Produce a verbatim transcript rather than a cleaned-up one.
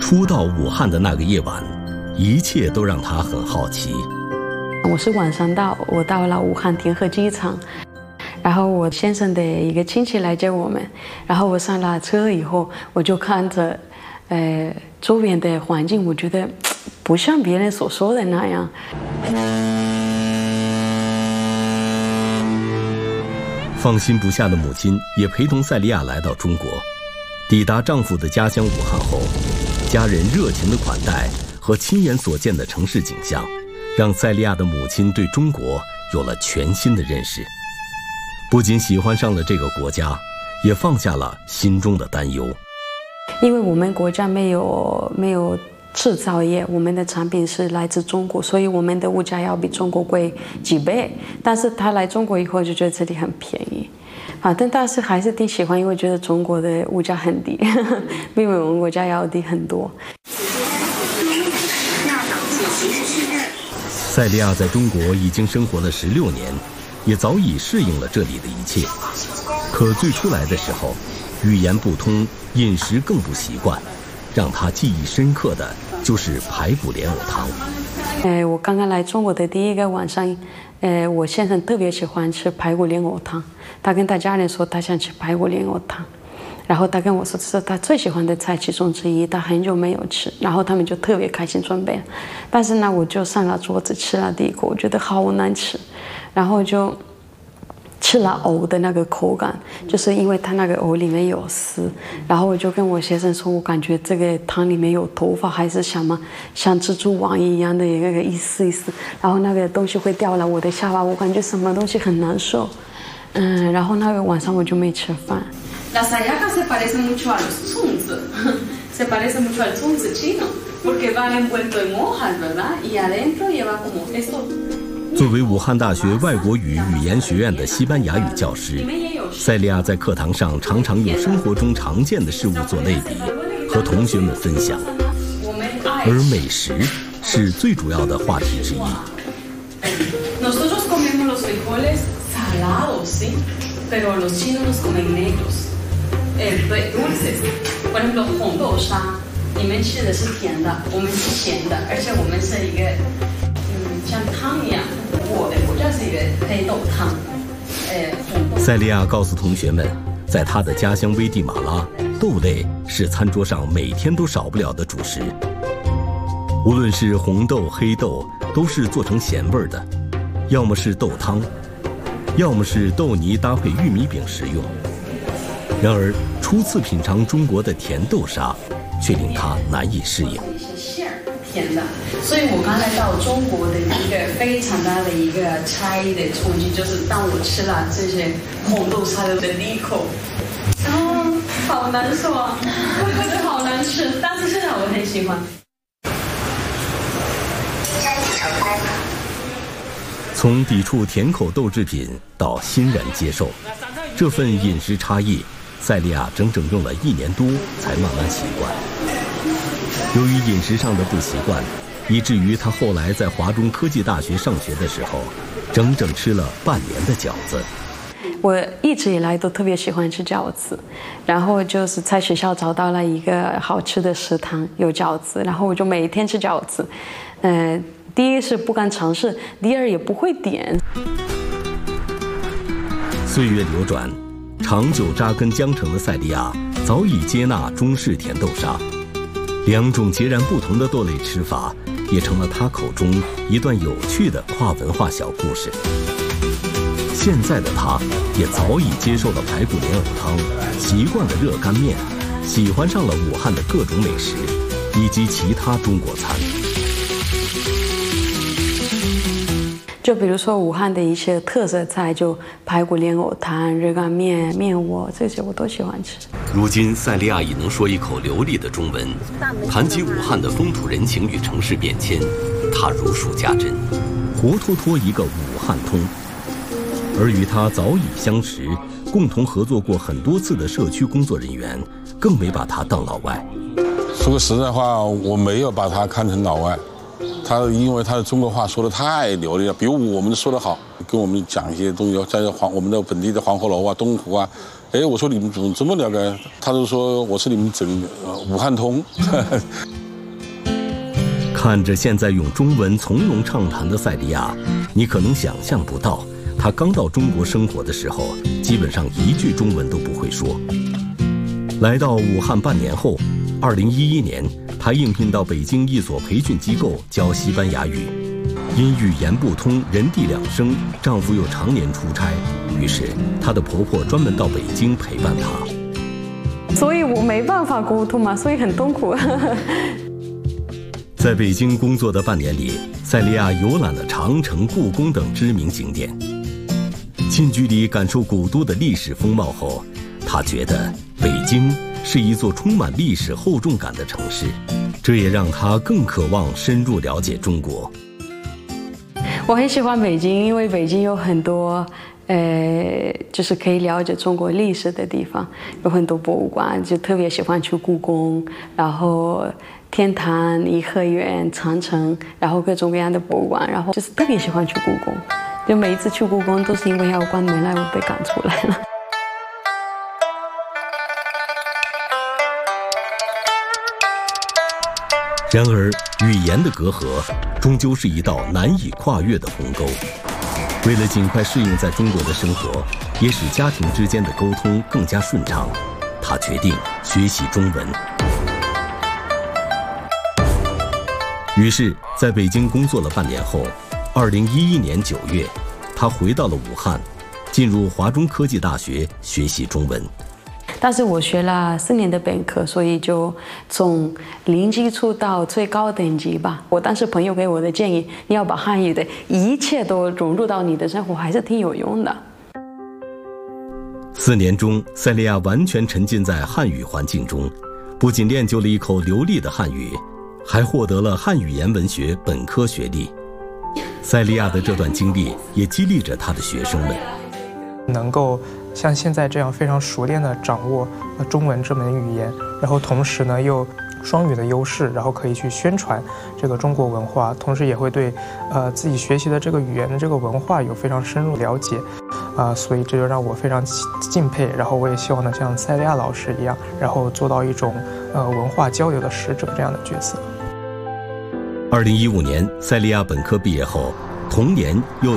初到武汉的那个夜晚，一切都让他很好奇。 我是晚上到，我到了武汉天河机场，然后我先生的一个亲戚来接我们，然后我上了车以后，我就看着，呃，周边的环境，我觉得不像别人所说的那样。 放心不下的母亲也陪同塞利亚来到中国。抵达丈夫的家乡武汉后，家人热情的款待和亲眼所见的城市景象，让塞利亚的母亲对中国有了全新的认识。不仅喜欢上了这个国家，也放下了心中的担忧。 因为我们国家没有没有制造业，我们的产品是来自中国，所以我们的物价要比中国贵几倍。但是他来中国以后就觉得这里很便宜，啊，但但是还是挺喜欢，因为觉得中国的物价很低，比我们国家要低很多。 塞利亚在中国已经生活了十六年，也早已适应了这里的一切。可最初来的时候，语言不通，饮食更不习惯，让他记忆深刻的就是排骨莲藕汤。 呃，我刚刚来中国的第一个晚上，呃，我先生特别喜欢吃排骨莲藕汤，他跟他家人说他想吃排骨莲藕汤，然后他跟我说这是他最喜欢的菜其中之一，他很久没有吃，然后他们就特别开心准备。但是呢，我就上了桌子吃了第一口，我觉得好难吃，然后就吃了藕的那个口感，就是因为它那个藕里面有丝，然后我就跟我先生说，我感觉这个汤里面有头发，还是什么像蜘蛛网一样的一个一丝一丝，然后那个东西会掉了我的下巴，我感觉什么东西很难受。嗯，然后那个晚上我就没吃饭。 Las hallacas se parecen mucho a los zunzi, se parece mucho al zunzi chino, porque van envuelto en hojas, ¿verdad? Y adentro lleva como esto. 作为武汉大学外国语语言学院的西班牙语教师，塞利亚在课堂上常常用生活中常见的事物做类比，和同学们分享。而美食是最主要的话题之一。 Nosotros comemos los frijoles salados, sí, pero los chinos los comen negros, eh, dulces. Por ejemplo, 红豆沙，你们吃的是甜的，我们是咸的，而且我们是一个嗯像汤一样。我的国家是一个黑豆汤。呃， 塞利亚告诉同学们，在他的家乡危地马拉，豆类是餐桌上每天都少不了的主食。无论是红豆、黑豆，都是做成咸味的，要么是豆汤，要么是豆泥搭配玉米饼食用。然而，初次品尝中国的甜豆沙，却令他难以适应。 甜的，所以我刚才到中国的一个非常大的一个差异的冲击，就是当我吃了这些红豆沙的第一口，哦，好难受啊，我觉得好难吃，但是现在我很喜欢。 从抵触甜口豆制品到欣然接受，这份饮食差异，塞利亚整整用了一年多才慢慢习惯。由于饮食上的不习惯，以至于他后来在华中科技大学上学的时候，整整吃了半年的饺子。 我一直以来都特别喜欢吃饺子，然后就是在学校找到了一个好吃的食堂，有饺子，然后我就每天吃饺子。呃，第一是不敢尝试，第二也不会点。 岁月流转，长久扎根江城的塞利亚早已接纳中式甜豆沙。两种截然不同的豆类吃法，也成了他口中一段有趣的跨文化小故事。现在的他，也早已接受了排骨莲藕汤，习惯了热干面，喜欢上了武汉的各种美食，以及其他中国餐。 就比如说武汉的一些特色菜，就排骨莲藕汤、热干面、面窝，这些我都喜欢吃。 如今，塞利亚已能说一口流利的中文，谈及武汉的风土人情与城市变迁，他如数家珍，活脱脱一个武汉通。而与他早已相识，共同合作过很多次的社区工作人员，更没把他当老外。 说个实在话，我没有把他看成老外。他因为他的中国话说的太流利了，比我们说的好，跟我们讲一些东西，在黄我们的本地的黄鹤楼啊、东湖啊， 哎，我说你们怎么这么了解？他就说我是你们整呃武汉通。 看着现在用中文从容畅谈的塞利亚，你可能想象不到，他刚到中国生活的时候，基本上一句中文都不会说。来到武汉半年后，二零一一年，他应聘到北京一所培训机构教西班牙语。因语言不通，人地两生，丈夫又常年出差，于是她的婆婆专门到北京陪伴她。 所以我没办法沟通嘛，所以很痛苦。 在北京工作的半年里，塞利亚游览了长城、故宫等知名景点，近距离感受古都的历史风貌后，她觉得北京是一座充满历史厚重感的城市，这也让她更渴望深入了解中国。 我很喜欢北京，因为北京有很多呃，就是可以了解中国历史的地方，有很多博物馆，就特别喜欢去故宫，然后天坛、颐和园、长城，然后各种各样的博物馆，然后就是特别喜欢去故宫。就每一次去故宫都是因为要关门来，我被赶出来了。 然而，语言的隔阂终究是一道难以跨越的鸿沟。为了尽快适应在中国的生活，也使家庭之间的沟通更加顺畅，她决定学习中文。于是，在北京工作了半年后，二零一一年九月，她回到了武汉，进入华中科技大学学习中文。 但是我学了四年的本科，所以就从零基础到最高等级吧。我当时朋友给我的建议，你要把汉语的一切都融入到你的生活，还是挺有用的。 四年中，塞利亚完全沉浸在汉语环境中，不仅练就了一口流利的汉语，还获得了汉语言文学本科学历。塞利亚的这段经历也激励着他的学生们， 能够像现在这样非常熟练地掌握中文这门语言，然后同时呢又双语的优势，然后可以去宣传这个中国文化，同时也会对呃自己学习的这个语言的这个文化有非常深入了解，啊、呃，所以这就让我非常敬佩。然后我也希望呢像塞利亚老师一样，然后做到一种呃文化交流的使者这样的角色。 二零一五年，塞利亚本科毕业后，同年又